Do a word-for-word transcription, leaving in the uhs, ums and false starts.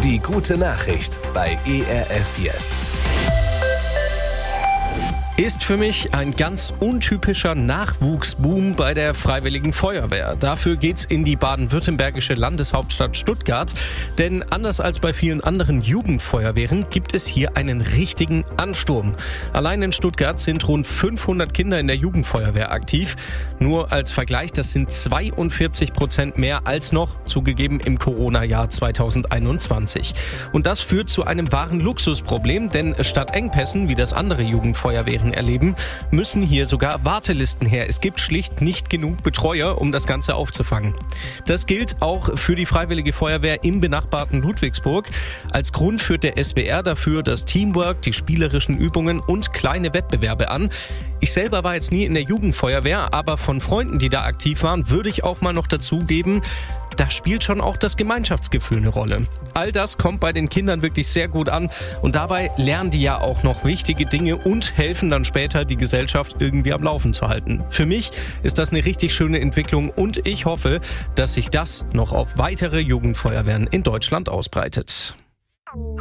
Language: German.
Die gute Nachricht bei E R F Yes. Ist für mich ein ganz untypischer Nachwuchsboom bei der Freiwilligen Feuerwehr. Dafür geht's in die baden-württembergische Landeshauptstadt Stuttgart. Denn anders als bei vielen anderen Jugendfeuerwehren gibt es hier einen richtigen Ansturm. Allein in Stuttgart sind rund fünfhundert Kinder in der Jugendfeuerwehr aktiv. Nur als Vergleich, das sind zweiundvierzig Prozent mehr als noch, zugegeben, im Corona-Jahr zweitausendeinundzwanzig. Und das führt zu einem wahren Luxusproblem, denn statt Engpässen, wie das andere Jugendfeuerwehren erleben, müssen hier sogar Wartelisten her. Es gibt schlicht nicht genug Betreuer, um das Ganze aufzufangen. Das gilt auch für die Freiwillige Feuerwehr im benachbarten Ludwigsburg. Als Grund führt der S W R dafür das Teamwork, die spielerischen Übungen und kleine Wettbewerbe an. Ich selber war jetzt nie in der Jugendfeuerwehr, aber von Freunden, die da aktiv waren, würde ich auch mal noch dazugeben, da spielt schon auch das Gemeinschaftsgefühl eine Rolle. All das kommt bei den Kindern wirklich sehr gut an und dabei lernen die ja auch noch wichtige Dinge und helfen dann später, die Gesellschaft irgendwie am Laufen zu halten. Für mich ist das eine richtig schöne Entwicklung und ich hoffe, dass sich das noch auf weitere Jugendfeuerwehren in Deutschland ausbreitet.